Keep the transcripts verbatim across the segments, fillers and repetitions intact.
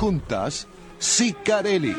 juntas, Sicarelli.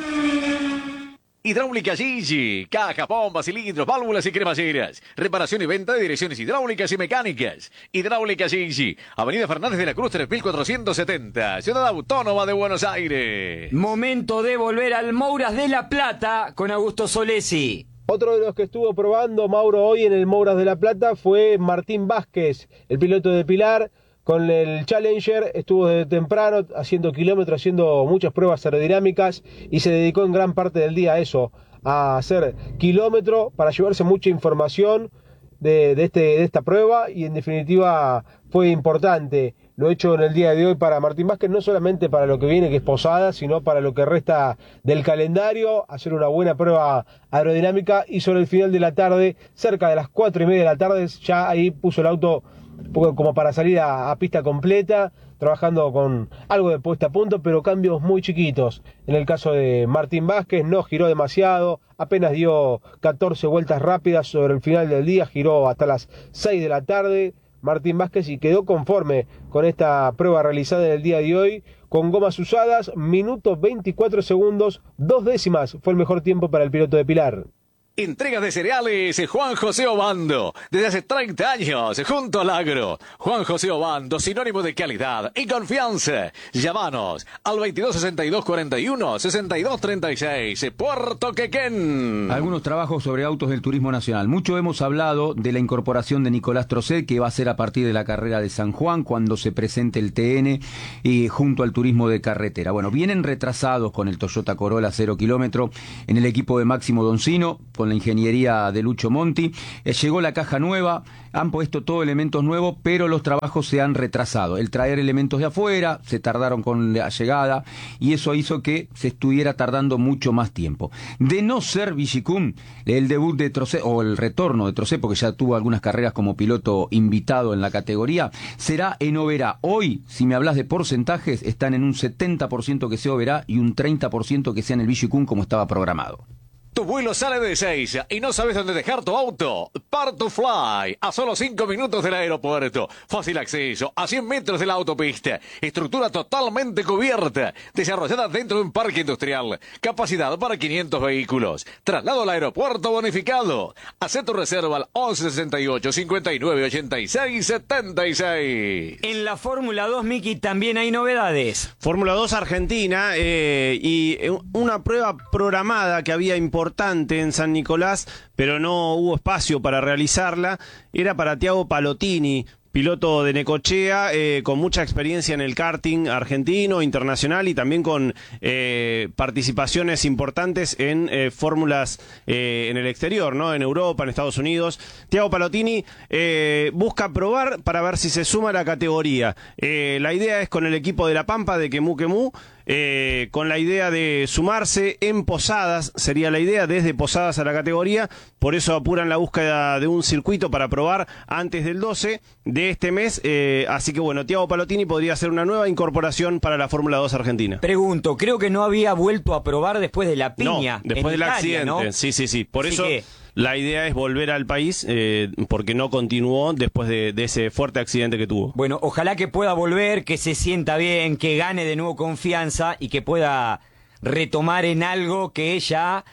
Hidráulica Gigi, caja, bombas, cilindros, válvulas y cremalleras. Reparación y venta de direcciones hidráulicas y mecánicas. Hidráulica Gigi, Avenida Fernández de la Cruz tres mil cuatrocientos setenta, Ciudad Autónoma de Buenos Aires. Momento de volver al Mouras de la Plata con Augusto Solesi. Otro de los que estuvo probando Mauro hoy en el Mouras de la Plata fue Martín Vázquez, el piloto de Pilar. Con el Challenger estuvo desde temprano haciendo kilómetros, haciendo muchas pruebas aerodinámicas y se dedicó en gran parte del día a eso, a hacer kilómetro para llevarse mucha información de, de, este, de esta prueba y en definitiva fue importante lo hecho en el día de hoy para Martín Vázquez, no solamente para lo que viene que es Posada, sino para lo que resta del calendario, hacer una buena prueba aerodinámica y sobre el final de la tarde, cerca de las cuatro y media de la tarde, ya ahí puso el auto como para salir a, a pista completa, trabajando con algo de puesta a punto, pero cambios muy chiquitos. En el caso de Martín Vázquez, no giró demasiado, apenas dio catorce vueltas rápidas sobre el final del día, giró hasta las seis de la tarde Martín Vázquez y quedó conforme con esta prueba realizada en el día de hoy, con gomas usadas, minuto veinticuatro segundos, dos décimas fue el mejor tiempo para el piloto de Pilar. Entregas de cereales Juan José Obando, desde hace treinta años, junto al agro. Juan José Obando, sinónimo de calidad y confianza. Llámanos al veintidós sesenta y dos cuarenta y uno sesenta y dos treinta y seis, Puerto Quequén. Algunos trabajos sobre autos del turismo nacional. Mucho hemos hablado de la incorporación de Nicolás Trocet, que va a ser a partir de la carrera de San Juan, cuando se presente el T N y junto al turismo de carretera. Bueno, vienen retrasados con el Toyota Corolla cero kilómetro en el equipo de Máximo Doncino, con la ingeniería de Lucho Monti. Eh, llegó la caja nueva, han puesto todo elementos nuevos, pero los trabajos se han retrasado. El traer elementos de afuera, se tardaron con la llegada, y eso hizo que se estuviera tardando mucho más tiempo. De no ser Villicum, el debut de Trocet, o el retorno de Trocet, porque ya tuvo algunas carreras como piloto invitado en la categoría, será en Oberá. Hoy, si me hablas de porcentajes, están en un setenta por ciento que sea Oberá y un treinta por ciento que sea en el Villicum como estaba programado. Tu vuelo sale de Ezeiza y no sabes dónde dejar tu auto. Part2Fly, a solo cinco minutos del aeropuerto. Fácil acceso, a cien metros de la autopista. Estructura totalmente cubierta, desarrollada dentro de un parque industrial. Capacidad para quinientos vehículos. Traslado al aeropuerto bonificado. Haz tu reserva al once sesenta y ocho cincuenta y nueve ochenta y seis setenta y seis. En la Fórmula dos, Miki, también hay novedades. Fórmula dos Argentina eh, y una prueba programada que había importante importante en San Nicolás, pero no hubo espacio para realizarla, era para Thiago Palotini, piloto de Necochea, eh, con mucha experiencia en el karting argentino, internacional y también con eh, participaciones importantes en eh, fórmulas eh, en el exterior, ¿no? En Europa, en Estados Unidos. Thiago Palotini eh, busca probar para ver si se suma a la categoría. Eh, la idea es con el equipo de La Pampa, de Quemú Quemú, Eh, con la idea de sumarse en Posadas, sería la idea, desde Posadas a la categoría. Por eso apuran la búsqueda de un circuito para probar antes del doce de este mes, eh, así que bueno, Thiago Palotini podría ser una nueva incorporación para la Fórmula dos Argentina. Pregunto, creo que no había vuelto a probar después de la piña. No, después del Italia, accidente, ¿no? sí, sí, sí, por Así eso que... la idea es volver al país, eh, porque no continuó después de, de ese fuerte accidente que tuvo. Bueno, ojalá que pueda volver, que se sienta bien, que gane de nuevo confianza y que pueda retomar en algo que ya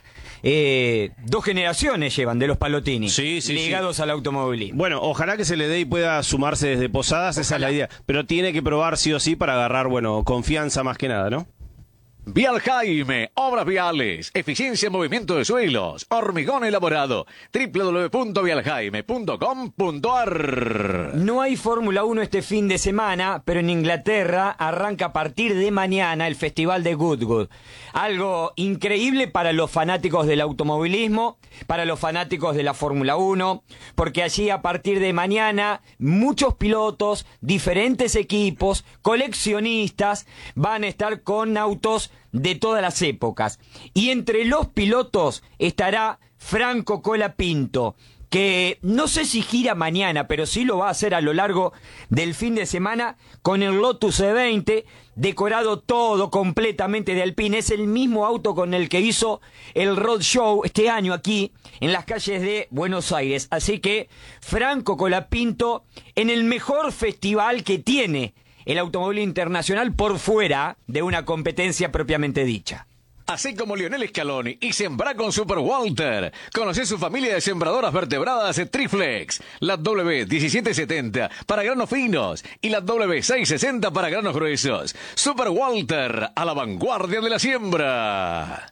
eh, dos generaciones llevan de los Palotini, sí, sí, ligados sí. al automovilismo. Bueno, ojalá que se le dé y pueda sumarse desde Posadas, ojalá. Esa es la idea. Pero tiene que probar sí o sí para agarrar, bueno, confianza más que nada, ¿no? Vial Jaime, obras viales, eficiencia en movimiento de suelos, hormigón elaborado, doble u doble u doble u punto vial jaime punto com punto a r. No hay Fórmula uno este fin de semana, pero en Inglaterra arranca a partir de mañana el Festival de Goodwood. Algo increíble para los fanáticos del automovilismo, para los fanáticos de la Fórmula uno, porque allí a partir de mañana muchos pilotos, diferentes equipos, coleccionistas van a estar con autos de todas las épocas. Y entre los pilotos estará Franco Colapinto, que no sé si gira mañana, pero sí lo va a hacer a lo largo del fin de semana con el Lotus E veinte, decorado todo completamente de Alpine. Es el mismo auto con el que hizo el Road Show este año aquí en las calles de Buenos Aires. Así que Franco Colapinto en el mejor festival que tiene el automóvil internacional por fuera de una competencia propiamente dicha. Así como Lionel Scaloni y sembra con Super Walter. Conoce su familia de sembradoras vertebradas Triflex. La W diecisiete setenta para granos finos y la W seiscientos sesenta para granos gruesos. Super Walter, a la vanguardia de la siembra.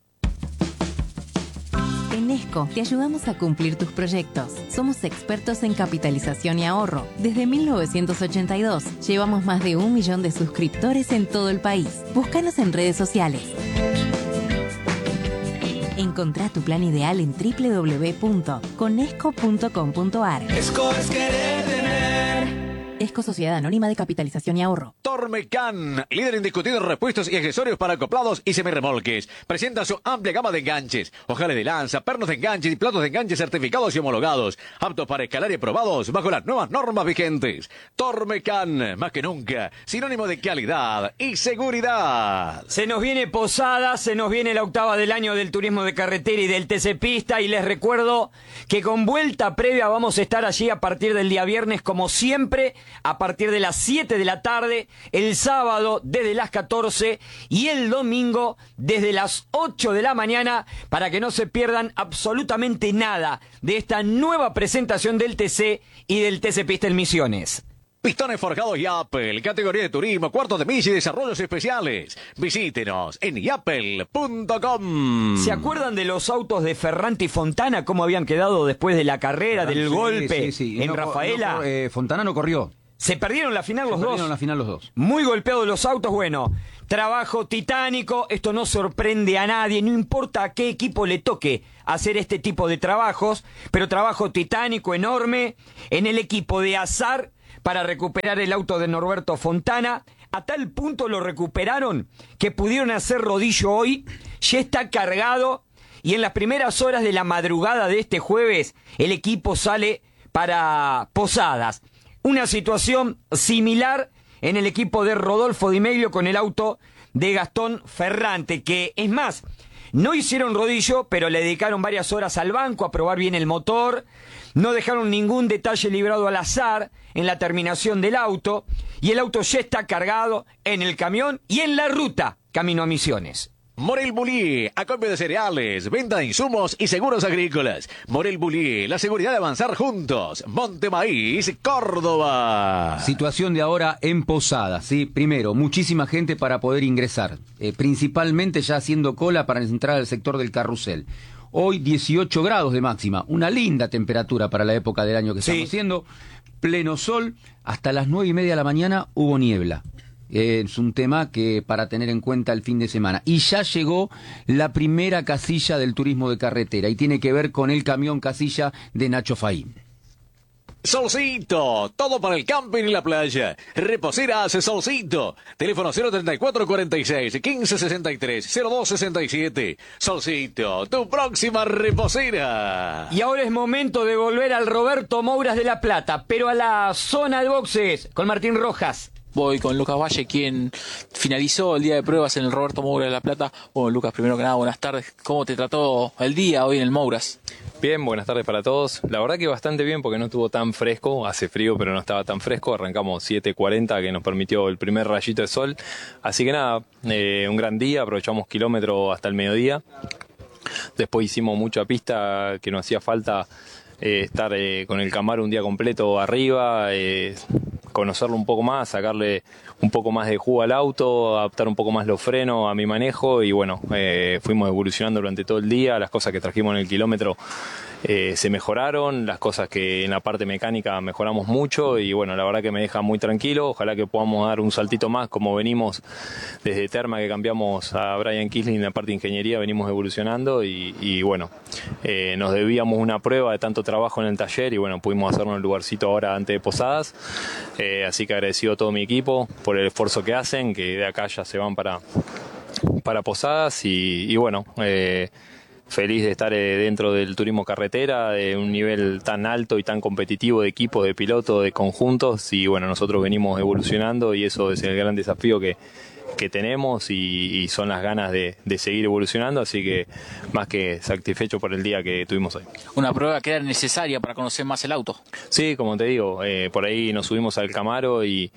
En Esco te ayudamos a cumplir tus proyectos. Somos expertos en capitalización y ahorro. Desde mil novecientos ochenta y dos llevamos más de un millón de suscriptores en todo el país. Búscanos en redes sociales. Encontrá tu plan ideal en doble u doble u doble u punto conesco punto com punto a r. Esco es querer tener. Esco Sociedad Anónima de Capitalización y Ahorro. Tormecan, líder indiscutido en repuestos y accesorios para acoplados y semirremolques. Presenta su amplia gama de enganches, ojales de lanza, pernos de enganches y platos de enganches certificados y homologados, aptos para escalar y aprobados bajo las nuevas normas vigentes. Tormecan, más que nunca, sinónimo de calidad y seguridad. Se nos viene Posada, se nos viene la octava del año del turismo de carretera y del T C Pista, y les recuerdo que con vuelta previa vamos a estar allí a partir del día viernes, como siempre, a partir de las siete de la tarde, el sábado desde las catorce y el domingo desde las ocho de la mañana, para que no se pierdan absolutamente nada de esta nueva presentación del T C y del T C Pista en Misiones. Pistones forjados Yapel, categoría de turismo, cuartos de milla y desarrollos especiales. Visítenos en yapel punto com. ¿Se acuerdan de los autos de Ferranti y Fontana, cómo habían quedado después de la carrera, del Sí, golpe sí, sí. en No, Rafaela? no, eh, Fontana no corrió. Se perdieron la final Se los perdieron dos. la final los dos. Muy golpeados los autos, bueno, trabajo titánico, esto no sorprende a nadie, no importa a qué equipo le toque hacer este tipo de trabajos, pero trabajo titánico enorme en el equipo de Azar para recuperar el auto de Norberto Fontana. A tal punto lo recuperaron que pudieron hacer rodillo hoy, ya está cargado, y en las primeras horas de la madrugada de este jueves el equipo sale para Posadas. Una situación similar en el equipo de Rodolfo Di Meglio con el auto de Gastón Ferrante, que es más, no hicieron rodillo, pero le dedicaron varias horas al banco a probar bien el motor, no dejaron ningún detalle librado al azar en la terminación del auto, y el auto ya está cargado en el camión y en la ruta camino a Misiones. Morel Bullier, acopio de cereales, venta de insumos y seguros agrícolas. Morel Bullier, la seguridad de avanzar juntos. Montemaíz, Córdoba. Situación de ahora en Posadas, ¿sí? Primero, muchísima gente para poder ingresar, eh, principalmente ya haciendo cola para entrar al sector del carrusel. Hoy dieciocho grados de máxima, una linda temperatura para la época del año que Sí. estamos haciendo. Pleno sol, hasta las nueve y media de la mañana hubo niebla. Eh, es un tema que para tener en cuenta el fin de semana. Y ya llegó la primera casilla del turismo de carretera y tiene que ver con el camión casilla de Nacho Faín. Solcito, todo para el camping y la playa. Reposeras Solcito. Teléfono cero treinta y cuatro cuarenta y seis, quince sesenta y tres, cero dos sesenta y siete. Solcito, tu próxima reposera. Y ahora es momento de volver al Roberto Mouras de La Plata, pero a la zona de boxes con Martín Rojas. Voy con Lucas Valle, quien finalizó el día de pruebas en el Roberto Mouras de La Plata. Bueno, Lucas, primero que nada, buenas tardes. ¿Cómo te trató el día hoy en el Mouras? Bien, buenas tardes para todos. La verdad que bastante bien porque no estuvo tan fresco. Hace frío, pero no estaba tan fresco. Arrancamos siete cuarenta, que nos permitió el primer rayito de sol. Así que nada, eh, un gran día. Aprovechamos kilómetro hasta el mediodía. Después hicimos mucha pista, que nos hacía falta eh, estar eh, con el Camaro un día completo arriba, eh, conocerlo un poco más, sacarle un poco más de jugo al auto, adaptar un poco más los frenos a mi manejo, y bueno, eh, fuimos evolucionando durante todo el día. Las cosas que trajimos en el kilómetro eh, se mejoraron, las cosas que en la parte mecánica mejoramos mucho, y bueno, la verdad que me deja muy tranquilo. Ojalá que podamos dar un saltito más, como venimos desde Terma, que cambiamos a Brian Kisling en la parte de ingeniería, venimos evolucionando, y, y bueno, eh, nos debíamos una prueba de tanto trabajo en el taller, y bueno, pudimos hacernos el lugarcito ahora antes de Posadas. Eh, así que agradecido a todo mi equipo por el esfuerzo que hacen, que de acá ya se van para, para Posadas, y, y bueno, eh, feliz de estar eh, dentro del turismo carretera, de un nivel tan alto y tan competitivo de equipos, de pilotos, de conjuntos, y bueno, nosotros venimos evolucionando, y eso es el gran desafío que, que tenemos, y, y son las ganas de, de seguir evolucionando, así que más que satisfecho por el día que tuvimos hoy. Una prueba que era necesaria para conocer más el auto. Sí, como te digo, eh, por ahí nos subimos al Camaro y,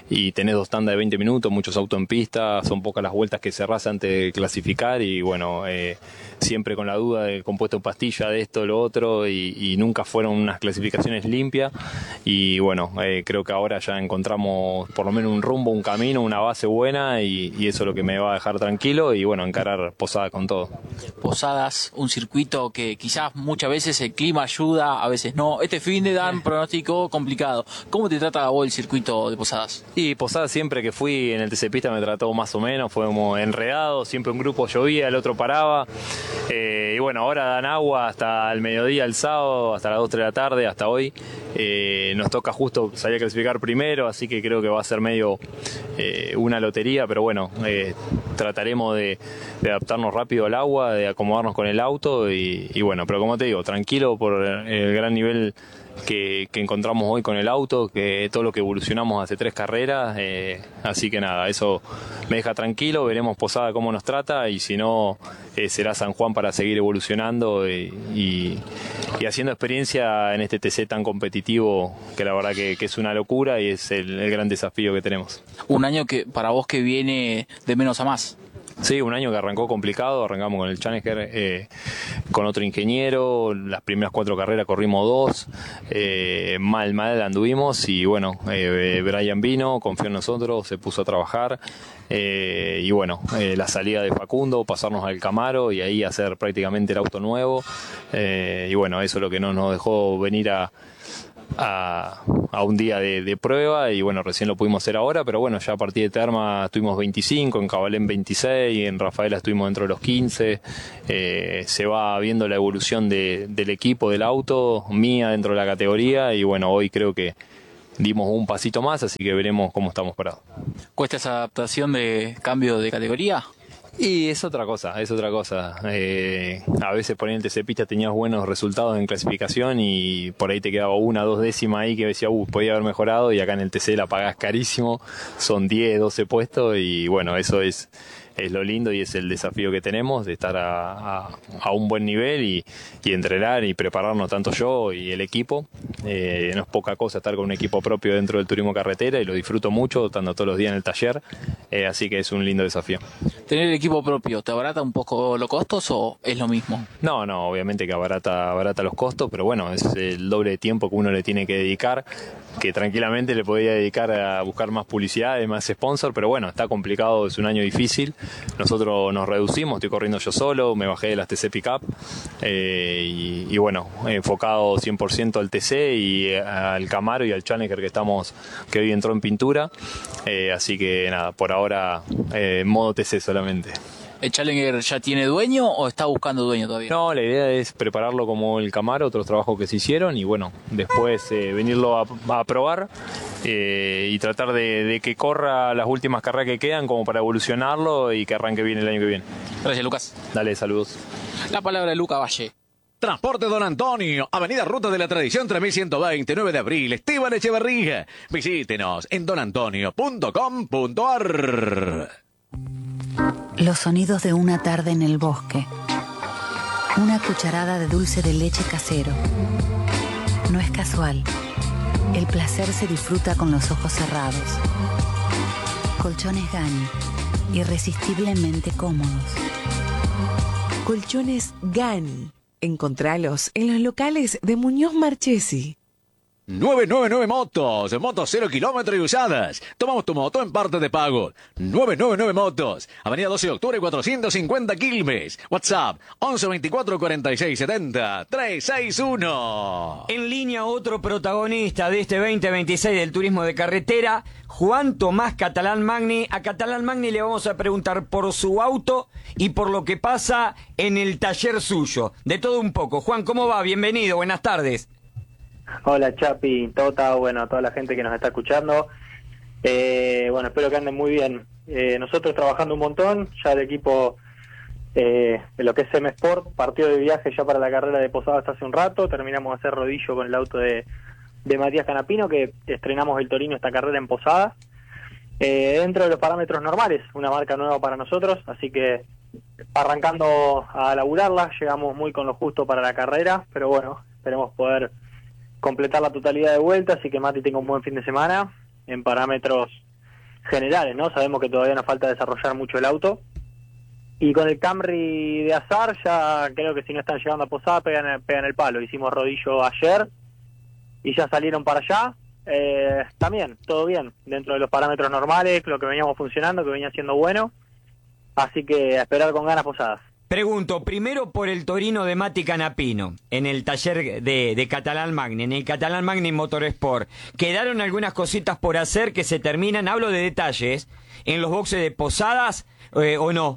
y tenés dos tandas de veinte minutos, muchos autos en pista, son pocas las vueltas que cerrás antes de clasificar y bueno, eh, siempre con la duda del compuesto de pastilla, de esto, lo otro, y, y nunca fueron unas clasificaciones limpias y bueno, eh, creo que ahora ya encontramos por lo menos un rumbo, un camino, una base buena y, y eso es lo que me va a dejar tranquilo y bueno, encarar Posada con todo. Posadas, un circuito que quizás muchas veces el clima ayuda, a veces no. Este fin de dan pronóstico complicado. ¿Cómo te trata vos el circuito de Posadas? Y Posadas siempre que fui en el T C Pista me trató más o menos, fue como enredado, siempre un grupo llovía, el otro paraba. Eh, y bueno, ahora dan agua hasta el mediodía el sábado, hasta las dos, tres de la tarde, hasta hoy. Eh, nos toca justo salir a clasificar primero, así que creo que va a ser medio eh, una lotería, pero bueno, eh, trataremos de, de adaptarnos rápido al agua, de acomodarnos con el auto y, y bueno, pero como te digo, tranquilo por el gran nivel que, que encontramos hoy con el auto, que todo lo que evolucionamos hace tres carreras, eh, así que nada, eso me deja tranquilo, veremos Posada cómo nos trata y si no, eh, será San Juan para seguir evolucionando y, y, y haciendo experiencia en este T C tan competitivo que la verdad que, que es una locura y es el, el gran desafío que tenemos. Un año que para vos que viene de menos a más. Sí, un año que arrancó complicado, arrancamos con el Challenger, eh, con otro ingeniero, las primeras cuatro carreras corrimos dos, eh, mal, mal anduvimos y bueno, eh, Brian vino, confió en nosotros, se puso a trabajar eh, y bueno, eh, la salida de Facundo, pasarnos al Camaro y ahí hacer prácticamente el auto nuevo eh, y bueno, eso es lo que no nos dejó venir a... A, a un día de, de prueba y bueno, recién lo pudimos hacer ahora, pero bueno, ya a partir de Terma estuvimos veinticinco, en Cabalén veintiséis, en Rafaela estuvimos dentro de los quince, eh, se va viendo la evolución de, del equipo, del auto, mía dentro de la categoría y bueno, hoy creo que dimos un pasito más, así que veremos cómo estamos parados. ¿Cuesta esa adaptación de cambio de categoría? Y es otra cosa, es otra cosa. Eh, a veces por ahí en el T C Pista tenías buenos resultados en clasificación y por ahí te quedaba una, dos décimas ahí que decía, uh, podía haber mejorado y acá en el T C la pagás carísimo, son diez, doce puestos y bueno, eso es, es lo lindo y es el desafío que tenemos de estar a, a, a un buen nivel y, y entrenar y prepararnos tanto yo y el equipo. Eh, no es poca cosa estar con un equipo propio dentro del turismo carretera y lo disfruto mucho, estando todos los días en el taller, eh, así que es un lindo desafío. ¿Tener el equipo propio te abarata un poco los costos o es lo mismo? No, no, obviamente que abarata, abarata los costos, pero bueno, es el doble de tiempo que uno le tiene que dedicar, que tranquilamente le podría dedicar a buscar más publicidad, más sponsor, pero bueno, está complicado, es un año difícil. Nosotros nos reducimos, estoy corriendo yo solo, me bajé de las T C Pickup eh, y, y bueno, enfocado cien por ciento al T C y al Camaro y al Challenger que estamos, que hoy entró en pintura, eh, así que nada, por ahora eh, en modo T C solamente. ¿El Challenger ya tiene dueño o está buscando dueño todavía? No, la idea es prepararlo como el Camaro, otros trabajos que se hicieron y bueno, después eh, venirlo a, a probar eh, y tratar de, de que corra las últimas carreras que quedan como para evolucionarlo y que arranque bien el año que viene. Gracias, Lucas. Dale, saludos. La palabra de Lucas Valle. Transporte Don Antonio, Avenida Ruta de la Tradición tres mil ciento veinte, nueve de abril, Esteban Echeverría. Visítenos en don antonio punto com punto a r. Los sonidos de una tarde en el bosque. Una cucharada de dulce de leche casero. No es casual. El placer se disfruta con los ojos cerrados. Colchones Gani. Irresistiblemente cómodos. Colchones Gani. Encontralos en los locales de Muñoz Marchesi. nueve nueve nueve Motos, motos cero kilómetros y usadas. Tomamos tu moto en parte de pago. nueve nueve nueve Motos, Avenida doce de octubre cuatrocientos cincuenta Quilmes. WhatsApp once veinticuatro cuarenta y seis setenta trescientos sesenta y uno. En línea otro protagonista de este veinte veintiséis del turismo de carretera, Juan Tomás Catalán Magni. A Catalán Magni le vamos a preguntar por su auto y por lo que pasa en el taller suyo. De todo un poco. Juan, ¿cómo va? Bienvenido, buenas tardes. Hola Chapi, Tota, bueno, a toda la gente que nos está escuchando. Eh, bueno, espero que anden muy bien. Eh, nosotros trabajando un montón, ya el equipo eh, de lo que es M Sport, partió de viaje ya para la carrera de Posada hasta hace un rato, terminamos de hacer rodillo con el auto de, de Matías Canapino, que estrenamos el Torino esta carrera en Posada, eh, dentro de los parámetros normales, una marca nueva para nosotros, así que arrancando a laburarla, llegamos muy con lo justo para la carrera, pero bueno, esperemos poder completar la totalidad de vueltas y que Mati tenga un buen fin de semana en parámetros generales, ¿no? Sabemos que todavía nos falta desarrollar mucho el auto. Y con el Camry de Azar ya creo que si no están llegando a Posada pegan, pegan el palo. Hicimos rodillo ayer y ya salieron para allá. Eh, también, todo bien, dentro de los parámetros normales, lo que veníamos funcionando, que venía siendo bueno. Así que a esperar con ganas Posadas. Pregunto, primero por el Torino de Mati Canapino, en el taller de, de Catalán Magni, en el Catalán Magni Motorsport. ¿Quedaron algunas cositas por hacer que se terminan, hablo de detalles, en los boxes de Posadas eh, o no?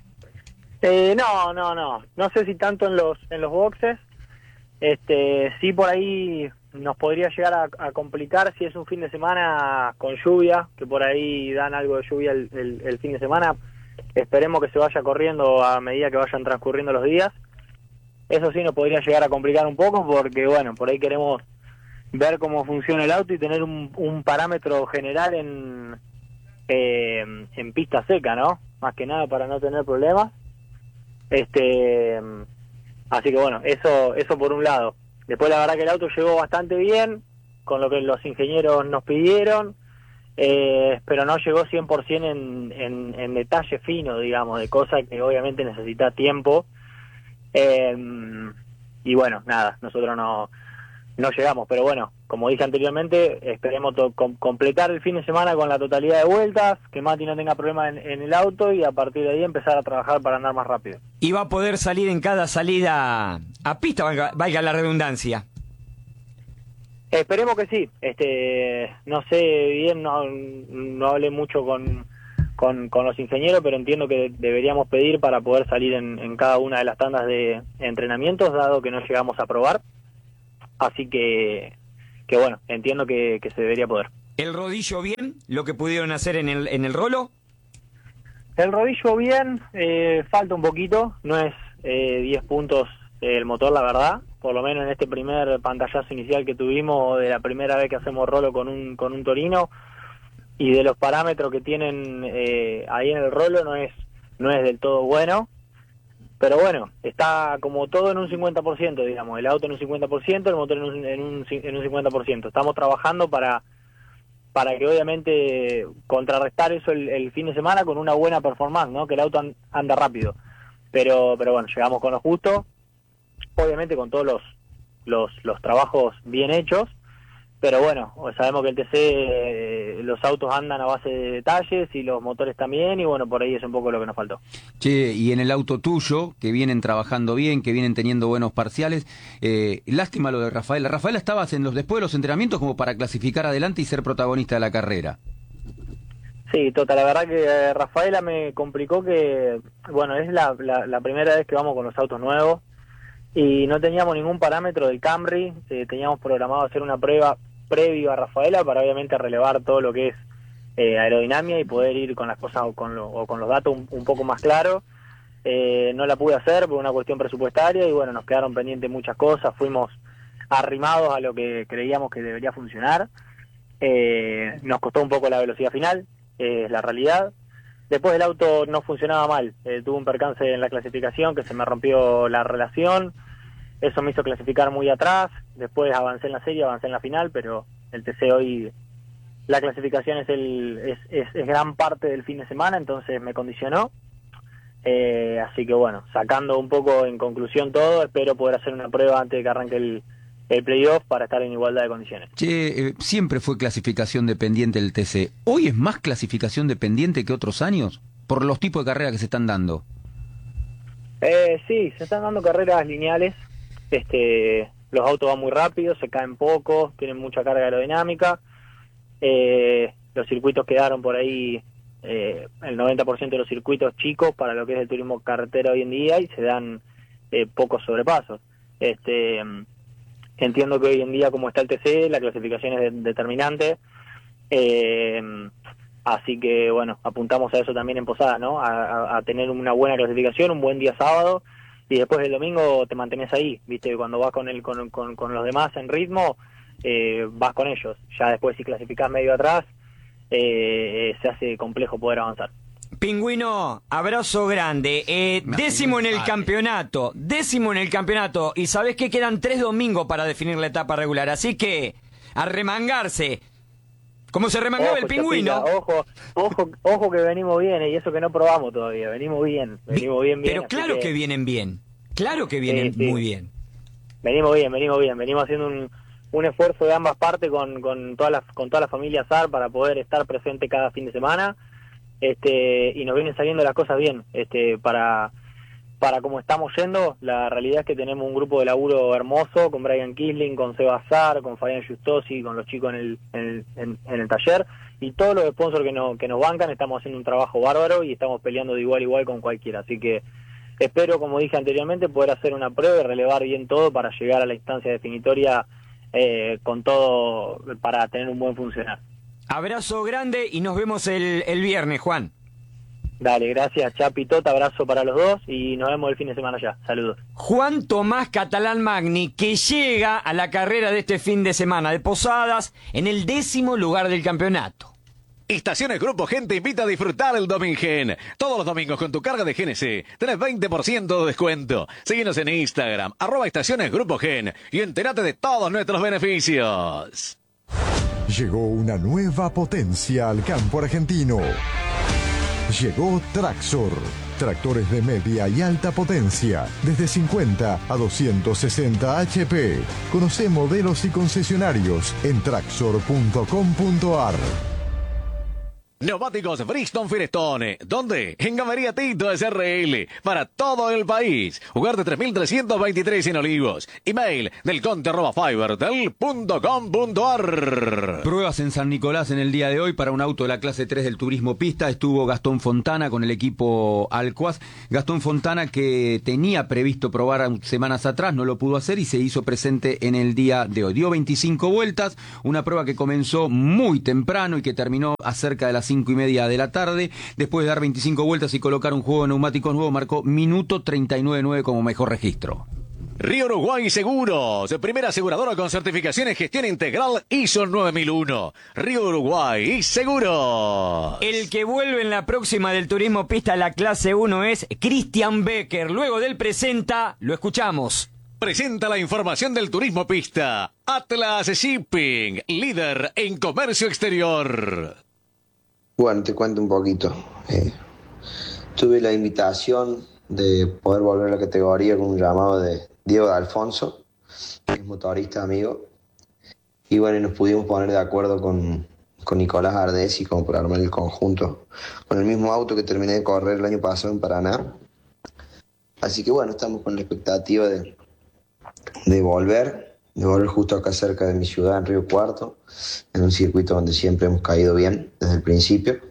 Eh, no, no, no. No sé si tanto en los en los boxes. Este, sí, por ahí nos podría llegar a, a complicar si es un fin de semana con lluvia, que por ahí dan algo de lluvia el, el, el fin de semana. Esperemos que se vaya corriendo a medida que vayan transcurriendo los días. Eso sí nos podría llegar a complicar un poco porque, bueno, por ahí queremos ver cómo funciona el auto y tener un, un parámetro general en, eh, en pista seca, ¿no? Más que nada para no tener problemas. Este, así que bueno, eso eso por un lado. Después la verdad que el auto llegó bastante bien, con lo que los ingenieros nos pidieron. Eh, pero no llegó cien por ciento en, en, en detalle fino, digamos, de cosas que obviamente necesita tiempo. Eh, y bueno, nada, nosotros no, no llegamos, pero bueno, como dije anteriormente, esperemos to- com- completar el fin de semana con la totalidad de vueltas, que Mati no tenga problemas en, en el auto y a partir de ahí empezar a trabajar para andar más rápido. Y va a poder salir en cada salida a pista, valga, valga la redundancia. Esperemos que sí. Este, no sé bien, no, no hablé mucho con, con, con los ingenieros, pero entiendo que deberíamos pedir para poder salir en, en cada una de las tandas de entrenamientos, dado que no llegamos a probar. Así que, que bueno, entiendo que, que se debería poder. ¿El rodillo bien? ¿Lo que pudieron hacer en el, en el rolo? El rodillo bien, eh, falta un poquito, no es eh, diez puntos el motor, la verdad. Por lo menos en este primer pantallazo inicial que tuvimos de la primera vez que hacemos rolo con un con un Torino y de los parámetros que tienen eh, ahí en el rolo no es no es del todo bueno, pero bueno, está como todo en un cincuenta por ciento, digamos, el auto en un cincuenta por ciento, el motor en un, en un, en un cincuenta por ciento. Estamos trabajando para para que obviamente contrarrestar eso el, el fin de semana con una buena performance, ¿no? Que el auto an, anda rápido, pero pero bueno, llegamos con lo justo. Obviamente con todos los, los los trabajos bien hechos, pero bueno, sabemos que el T C, eh, los autos andan a base de detalles y los motores también, y bueno, por ahí es un poco lo que nos faltó. Che, y en el auto tuyo, que vienen trabajando bien, que vienen teniendo buenos parciales, eh, lástima lo de Rafaela. Rafaela, estabas en los después de los entrenamientos como para clasificar adelante y ser protagonista de la carrera. Sí, Tota, la verdad que eh, Rafaela me complicó que, bueno, es la, la, la primera vez que vamos con los autos nuevos, y no teníamos ningún parámetro del Camry. Eh, teníamos programado hacer una prueba previo a Rafaela para obviamente relevar todo lo que es eh, aerodinámica y poder ir con las cosas o con, lo, o con los datos un, un poco más claros. Eh, no la pude hacer por una cuestión presupuestaria y bueno, nos quedaron pendientes muchas cosas, fuimos arrimados a lo que creíamos que debería funcionar. Eh, nos costó un poco la velocidad final, es eh, la realidad. Después el auto no funcionaba mal, eh, tuve un percance en la clasificación que se me rompió la relación, eso me hizo clasificar muy atrás, después avancé en la serie, avancé en la final, pero el T C hoy, la clasificación es, el, es, es, es gran parte del fin de semana, entonces me condicionó, eh, así que bueno, sacando un poco en conclusión todo, espero poder hacer una prueba antes de que arranque el, el playoff para estar en igualdad de condiciones. Che, eh, siempre fue clasificación dependiente el T C. ¿Hoy es más clasificación dependiente que otros años? Por los tipos de carreras que se están dando. Eh, sí, se están dando carreras lineales. Este, los autos van muy rápido, se caen poco, tienen mucha carga aerodinámica. Eh, los circuitos quedaron por ahí, eh, el noventa por ciento de los circuitos chicos para lo que es el turismo carretera hoy en día y se dan eh, pocos sobrepasos. Este... Entiendo que hoy en día, como está el T C, la clasificación es de, determinante, eh, así que, bueno, apuntamos a eso también en Posada, ¿no? A, a, a tener una buena clasificación, un buen día sábado, y después el domingo te mantenés ahí, ¿viste? Cuando vas con el, con, con, con los demás en ritmo, eh, vas con ellos. Ya después, si clasificás medio atrás, eh, se hace complejo poder avanzar. Pingüino, abrazo grande. Eh, décimo en el campeonato, décimo en el campeonato. Y sabés que quedan tres domingos para definir la etapa regular. Así que, a remangarse. ¿Cómo se remangaba el pingüino? Chapita, ojo, ojo, ojo que venimos bien, y eso que no probamos todavía, venimos bien, venimos bien, bien. Pero claro que... que vienen bien, claro que vienen sí, sí. muy bien. Venimos bien, venimos bien, venimos haciendo un, un esfuerzo de ambas partes con, con toda la, con toda la familia S A R para poder estar presente cada fin de semana, este, y nos vienen saliendo las cosas bien, este, para... Para como estamos yendo, la realidad es que tenemos un grupo de laburo hermoso, con Brian Kisling, con Seba Sar, con Fabián Justosi, con los chicos en el, en el, en, en el taller, y todos los sponsors que, no, que nos bancan, estamos haciendo un trabajo bárbaro y estamos peleando de igual a igual con cualquiera. Así que espero, como dije anteriormente, poder hacer una prueba y relevar bien todo para llegar a la instancia definitoria eh, con todo, para tener un buen funcionar. Abrazo grande y nos vemos el, el viernes, Juan. Dale, gracias, Chapi, Tota, abrazo para los dos y nos vemos el fin de semana ya. Saludos. Juan Tomás Catalán Magni, que llega a la carrera de este fin de semana de Posadas en el décimo lugar del campeonato. Estaciones Grupo Gen te invita a disfrutar el Domingen. Todos los domingos con tu carga de G N C tenés veinte por ciento de descuento. Síguenos en Instagram, arroba Estaciones Grupo Gen, y entérate de todos nuestros beneficios. Llegó una nueva potencia al campo argentino. Llegó Traxor, tractores de media y alta potencia, desde cincuenta a doscientos sesenta H P. Conoce modelos y concesionarios en traxor punto com punto ar. Neumáticos Bridgestone Firestone. ¿Dónde? En Galería Tito S R L. Para todo el país. Jugar de tres mil trescientos veintitrés en Olivos. Email del conte arroba fibertel punto com punto ar. Pruebas en San Nicolás en el día de hoy para un auto de la clase tres del turismo pista. Estuvo Gastón Fontana con el equipo Alcoaz. Gastón Fontana, que tenía previsto probar semanas atrás, no lo pudo hacer y se hizo presente en el día de hoy. Dio veinticinco vueltas, una prueba que comenzó muy temprano y que terminó a cerca de las cinco y media de la tarde. Después de dar veinticinco vueltas y colocar un juego de neumáticos nuevo, marcó minuto treinta y nueve nueve como mejor registro. Río Uruguay Seguros, primera aseguradora con certificación en gestión integral I S O nueve mil uno. Río Uruguay Seguros. El que vuelve en la próxima del turismo pista a la clase uno es Christian Becker. Luego del presenta, lo escuchamos. Presenta la información del turismo pista. Atlas Shipping, líder en comercio exterior. Bueno, te cuento un poquito. Eh, tuve la invitación de poder volver a la categoría con un llamado de Diego de Alfonso, que es motorista amigo. Y bueno, nos pudimos poner de acuerdo con, con Nicolás Ardesi como para armar el conjunto, con el mismo auto que terminé de correr el año pasado en Paraná. Así que bueno, estamos con la expectativa de, de volver, de volver justo acá cerca de mi ciudad, en Río Cuarto, en un circuito donde siempre hemos caído bien desde el principio.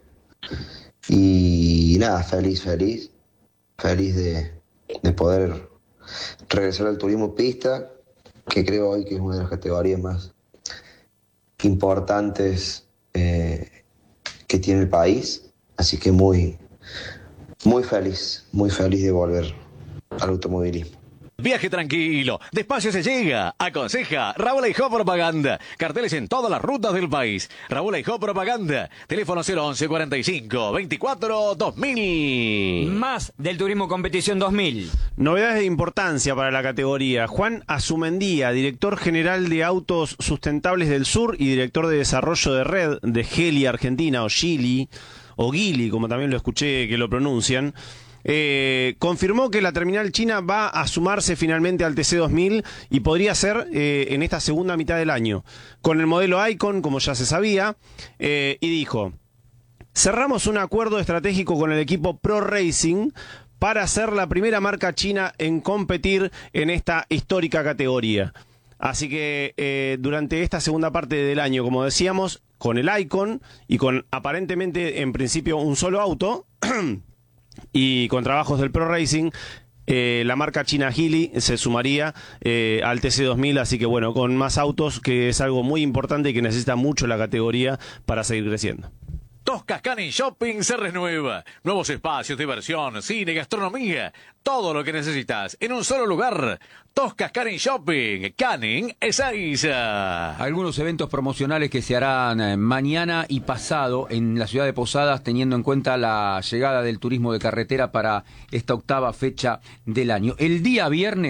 Y nada, feliz, feliz, feliz de, de poder regresar al turismo pista, que creo hoy que es una de las categorías más importantes eh, que tiene el país. Así que muy, muy feliz, muy feliz de volver al automovilismo. Viaje tranquilo, despacio se llega. Aconseja Raúl Aijó Propaganda. Carteles en todas las rutas del país. Raúl Aijó Propaganda. Teléfono cero once cuarenta y cinco veinticuatro dos mil. Más del Turismo Competición dos mil. Novedades de importancia para la categoría. Juan Azumendía, director general de Autos Sustentables del Sur y director de desarrollo de red de Geely Argentina, o Geely, o Geely, como también lo escuché que lo pronuncian. Eh, confirmó que la terminal china va a sumarse finalmente al T C dos mil y podría ser eh, en esta segunda mitad del año, con el modelo Icon, como ya se sabía, eh, y dijo: cerramos un acuerdo estratégico con el equipo Pro Racing para ser la primera marca china en competir en esta histórica categoría. Así que eh, durante esta segunda parte del año, como decíamos, con el Icon y con aparentemente en principio un solo auto y con trabajos del Pro Racing, eh, la marca china Geely se sumaría eh, al T C dos mil, así que bueno, con más autos, que es algo muy importante y que necesita mucho la categoría para seguir creciendo. Toscas Canning Shopping se renueva. Nuevos espacios, diversión, cine, gastronomía. Todo lo que necesitas en un solo lugar. Toscas Canning Shopping, Canning Ezeiza. Algunos eventos promocionales que se harán mañana y pasado en la ciudad de Posadas, teniendo en cuenta la llegada del turismo de carretera para esta octava fecha del año. El día viernes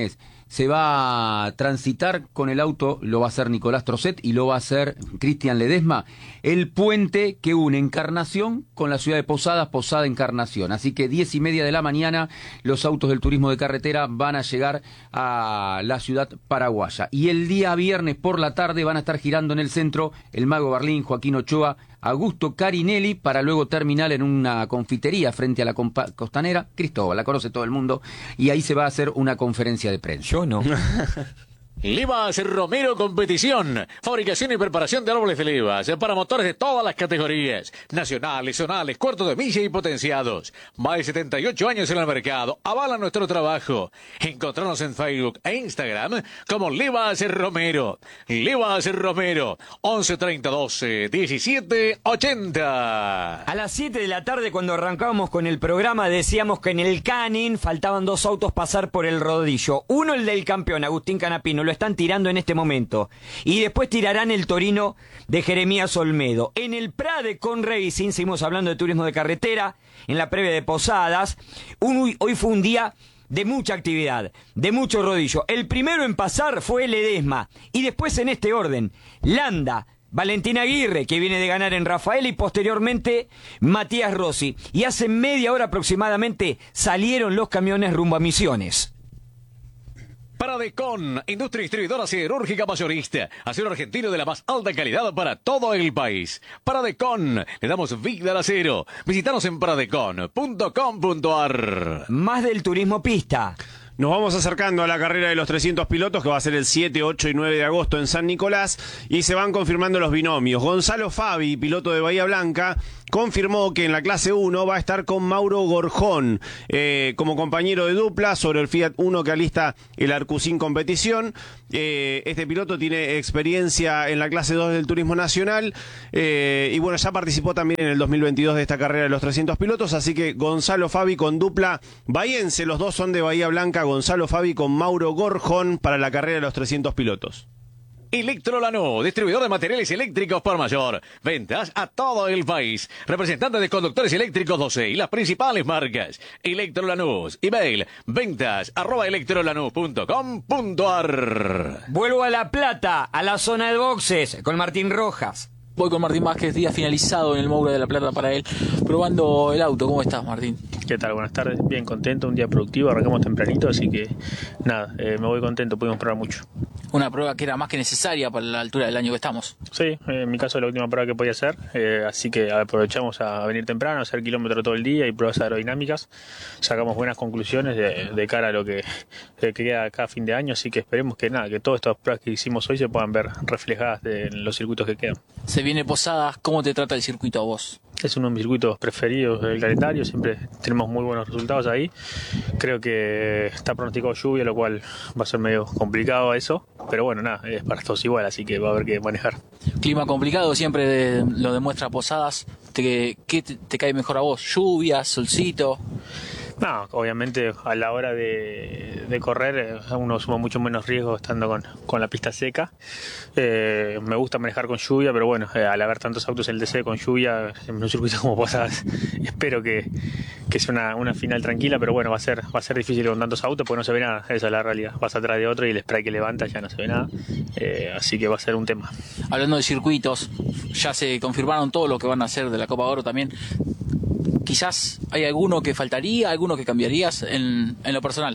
se va a transitar con el auto, lo va a hacer Nicolás Trosset y lo va a hacer Cristian Ledesma, el puente que une Encarnación con la ciudad de Posadas, Posada Encarnación. Así que diez y media de la mañana los autos del turismo de carretera van a llegar a la ciudad paraguaya. Y el día viernes por la tarde van a estar girando en el centro el Mago Barlín, Joaquín Ochoa, Augusto Carinelli, para luego terminar en una confitería frente a la Costanera. Cristóbal, la conoce todo el mundo, y ahí se va a hacer una conferencia de prensa. Yo no. Livas Romero Competición, fabricación y preparación de árboles de levas para motores de todas las categorías, nacionales, zonales, cuartos de milla y potenciados. Más de setenta y ocho años en el mercado, avalan nuestro trabajo. Encontrarnos en Facebook e Instagram como Livas Romero. Livas Romero, once treinta doce diecisiete ochenta. A las siete de la tarde, cuando arrancábamos con el programa, decíamos que en el Canning faltaban dos autos pasar por el rodillo. Uno, el del campeón, Agustín Canapino, lo están tirando en este momento. Y después tirarán el Torino de Jeremías Olmedo. En el Prade con Racing, seguimos hablando de turismo de carretera, en la previa de Posadas. Un, hoy fue un día de mucha actividad, de mucho rodillo. El primero en pasar fue Ledesma. Y después en este orden, Landa, Valentín Aguirre, que viene de ganar en Rafael, y posteriormente Matías Rossi. Y hace media hora aproximadamente salieron los camiones rumbo a Misiones. Paradecon, industria distribuidora siderúrgica mayorista, acero argentino de la más alta calidad para todo el país. Paradecon, le damos vida al acero. Visítanos en paradecon punto com punto ar. Más del turismo pista. Nos vamos acercando a la carrera de los trescientos pilotos, que va a ser el siete, ocho y nueve de agosto en San Nicolás, y se van confirmando los binomios. Gonzalo Fabi, piloto de Bahía Blanca, confirmó que en la clase uno va a estar con Mauro Gorjón eh, como compañero de dupla sobre el Fiat Uno que alista el Arcusín Competición. Eh, este piloto tiene experiencia en la clase dos del Turismo Nacional eh, y bueno, ya participó también en el dos mil veintidós de esta carrera de los trescientos pilotos, así que Gonzalo Fabi con dupla bahiense, los dos son de Bahía Blanca, Gonzalo Fabi con Mauro Gorjón para la carrera de los trescientos pilotos. Electrolanús, distribuidor de materiales eléctricos por mayor. Ventas a todo el país. Representante de conductores eléctricos doce y las principales marcas. Electrolanús, email, ventas arroba electrolanús punto com punto ar. Vuelvo a La Plata, a la zona de boxes, con Martín Rojas. Voy con Martín Vázquez, día finalizado en el Moura de La Plata para él, probando el auto. ¿Cómo estás, Martín? ¿Qué tal? Buenas tardes. Bien contento, un día productivo, arrancamos tempranito, así que nada, eh, me voy contento, pudimos probar mucho. Una prueba que era más que necesaria para la altura del año que estamos. Sí, en mi caso es la última prueba que podía hacer, eh, así que aprovechamos a venir temprano, a hacer kilómetros todo el día y pruebas aerodinámicas. Sacamos buenas conclusiones de, de cara a lo que, que queda cada fin de año, así que esperemos que nada, que todas estas pruebas que hicimos hoy se puedan ver reflejadas en los circuitos que quedan. Se viene Posadas, ¿cómo te trata el circuito a vos? Es uno de mis circuitos preferidos del calendario, siempre tenemos muy buenos resultados ahí. Creo que está pronosticado lluvia, lo cual va a ser medio complicado eso, pero bueno, nada, es para todos igual, así que va a haber que manejar. Clima complicado, siempre de, lo demuestra Posadas. ¿Te, ¿Qué te, te cae mejor a vos? ¿Lluvia, solcito? No, obviamente a la hora de, de correr uno suma mucho menos riesgo estando con, con la pista seca. Eh, me gusta manejar con lluvia, pero bueno, eh, al haber tantos autos en el D C con lluvia, en un circuito como Posadas, espero que, que sea una, una final tranquila, pero bueno, va a ser va a ser difícil con tantos autos porque no se ve nada, esa es la realidad. Vas atrás de otro y el spray que levanta ya no se ve nada, eh, así que va a ser un tema. Hablando de circuitos, ya se confirmaron todo lo que van a hacer de la Copa Oro también. Quizás hay alguno que faltaría, alguno que cambiarías en, en lo personal.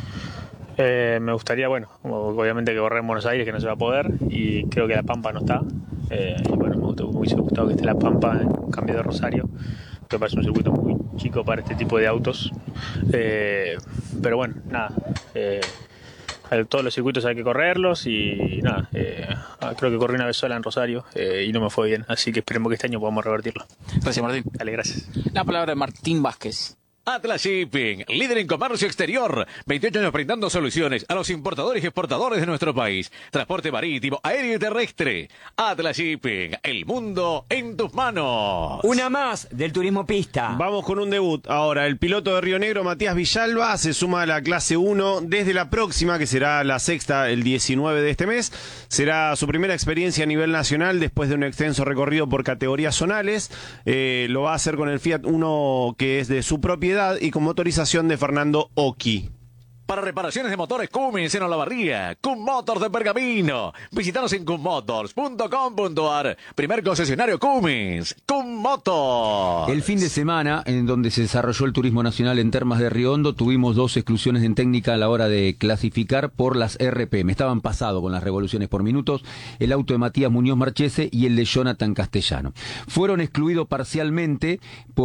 Eh, me gustaría, bueno, obviamente que correr en Buenos Aires, que no se va a poder, y creo que La Pampa no está. Eh, y bueno, me hubiese gustado que esté La Pampa en cambio de Rosario, que parece un circuito muy chico para este tipo de autos. Eh, pero bueno, nada. Eh, todos los circuitos hay que correrlos y nada, eh, creo que corrí una vez sola en Rosario eh, y no me fue bien, así que esperemos que este año podamos revertirlo. Gracias, Martín. Dale, gracias. La palabra de Martín Vázquez. Atlas Shipping, líder en comercio exterior, veintiocho años brindando soluciones a los importadores y exportadores de nuestro país. Transporte marítimo, aéreo y terrestre. Atlas Shipping, el mundo en tus manos. Una más del turismo pista. Vamos con un debut ahora. El piloto de Río Negro, Matías Villalba, se suma a la clase uno desde la próxima, que será la sexta, el diecinueve de este mes. Será su primera experiencia a nivel nacional después de un extenso recorrido por categorías zonales. Eh, lo va a hacer con el Fiat Uno, que es de su propiedad, y con motorización de Fernando Oki. Para reparaciones de motores Cummins en Olavarría, Cum Motors de Pergamino. Visítanos en cum motors punto com punto ar. Primer concesionario Cummins, Cum Motors. El fin de semana, en donde se desarrolló el turismo nacional en Termas de Río Hondo, tuvimos dos exclusiones en técnica a la hora de clasificar por las R P M. Estaban pasados con las revoluciones por minutos el auto de Matías Muñoz Marchese y el de Jonathan Castellano. Fueron excluidos parcialmente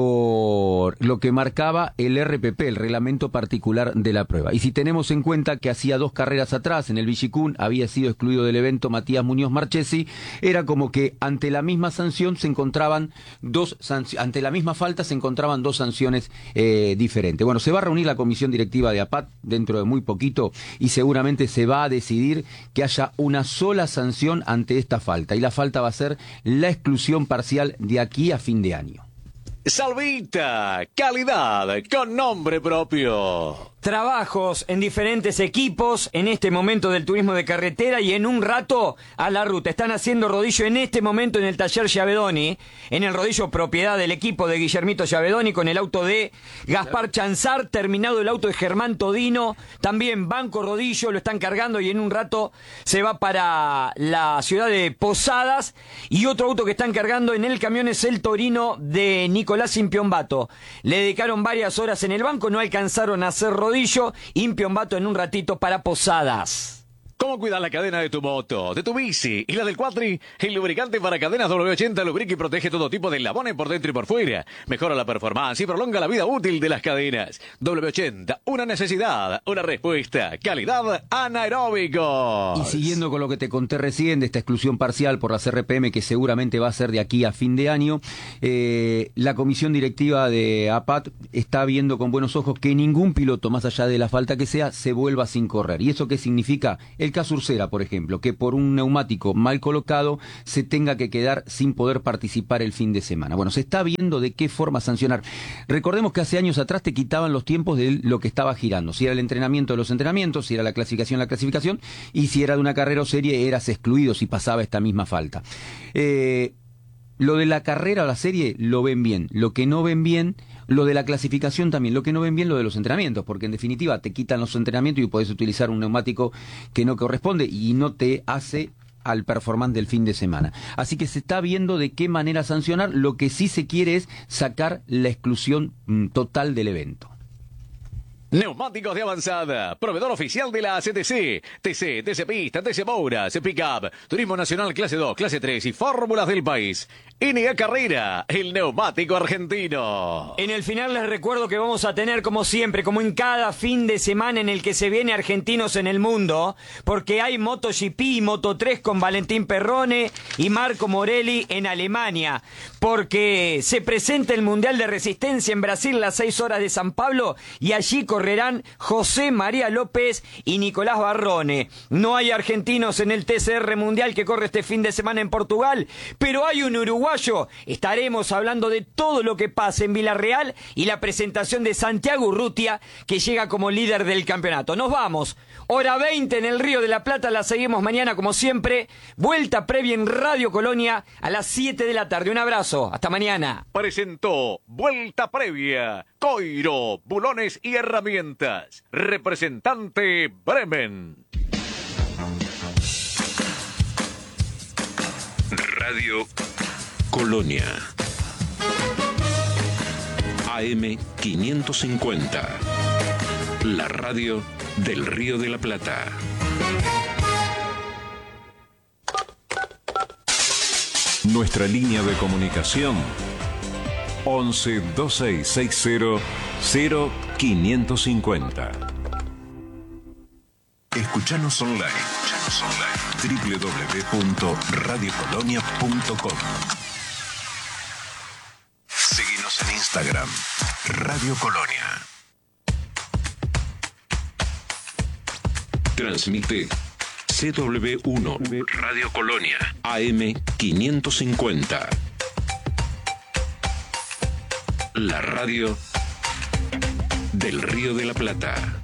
por lo que marcaba el R P P, el reglamento particular de la prueba. Y si tenemos en cuenta que hacía dos carreras atrás, en el Villicún, había sido excluido del evento Matías Muñoz Marchesi, era como que ante la misma sanción se encontraban dos sanciones, ante la misma falta se encontraban dos sanciones eh, diferentes. Bueno, se va a reunir la comisión directiva de APAT dentro de muy poquito y seguramente se va a decidir que haya una sola sanción ante esta falta, y la falta va a ser la exclusión parcial de aquí a fin de año. Salvita, calidad con nombre propio. Trabajos en diferentes equipos en este momento del turismo de carretera y en un rato a la ruta. Están haciendo rodillo en este momento en el taller Giavedoni, en el rodillo propiedad del equipo de Guillermito Giavedoni, con el auto de Gaspar Chanzar, terminado el auto de Germán Todino, también banco rodillo, lo están cargando y en un rato se va para la ciudad de Posadas. Y otro auto que están cargando en el camión es el Torino de Nicolás Impiombato. Le dedicaron varias horas en el banco, no alcanzaron a hacer rodillo. Impiombato en un ratito para Posadas. ¿Cómo cuidar la cadena de tu moto, de tu bici y la del cuatri? El lubricante para cadenas doble ochenta lubrica y protege todo tipo de eslabones por dentro y por fuera. Mejora la performance y prolonga la vida útil de las cadenas. doble ochenta, una necesidad, una respuesta. Calidad anaeróbico. Y siguiendo con lo que te conté recién de esta exclusión parcial por las R P M, que seguramente va a ser de aquí a fin de año, eh, la comisión directiva de APAT está viendo con buenos ojos que ningún piloto, más allá de la falta que sea, se vuelva sin correr. ¿Y eso qué significa? El caso Ursera, por ejemplo, que por un neumático mal colocado se tenga que quedar sin poder participar el fin de semana. Bueno, se está viendo de qué forma sancionar. Recordemos que hace años atrás te quitaban los tiempos de lo que estaba girando. Si era el entrenamiento de los entrenamientos, si era la clasificación la clasificación, y si era de una carrera o serie, eras excluido si pasaba esta misma falta. Eh... Lo de la carrera o la serie lo ven bien, lo que no ven bien, lo de la clasificación también, lo que no ven bien lo de los entrenamientos, porque en definitiva te quitan los entrenamientos y puedes utilizar un neumático que no corresponde y no te hace al performance del fin de semana. Así que se está viendo de qué manera sancionar. Lo que sí se quiere es sacar la exclusión mm, total del evento. Neumáticos de avanzada, proveedor oficial de la C T C, T C, T C Pista, T C Mouras, Pickup, Turismo Nacional Clase dos, Clase tres y Fórmulas del país. N A Carrera, el neumático argentino. En el final les recuerdo que vamos a tener, como siempre, como en cada fin de semana en el que se viene Argentinos en el Mundo, porque hay MotoGP y Moto tres con Valentín Perrone y Marco Morelli en Alemania, porque se presenta el Mundial de Resistencia en Brasil las seis horas de San Pablo y allí correrán José María López y Nicolás Barrone. No hay argentinos en el T C R Mundial que corre este fin de semana en Portugal, pero hay un uruguayo. Estaremos hablando de todo lo que pasa en Villarreal y la presentación de Santiago Urrutia, que llega como líder del campeonato. Nos vamos. Hora veinte en el Río de la Plata. La seguimos mañana como siempre. Vuelta previa en Radio Colonia a las siete de la tarde. Un abrazo. Hasta mañana. Presentó Vuelta Previa. Coiro, bulones y herramientas. Representante Bremen. Radio Colonia. A M quinientos cincuenta. La radio del Río de la Plata. Nuestra línea de comunicación once dos seis seis cero cero quinientos cincuenta. Escuchanos online. Escuchanos online. doble u doble u doble u punto radio colonia punto com. Seguinos en Instagram. Radio Colonia. Transmite C W uno Radio Colonia A M quinientos cincuenta. La radio del Río de la Plata.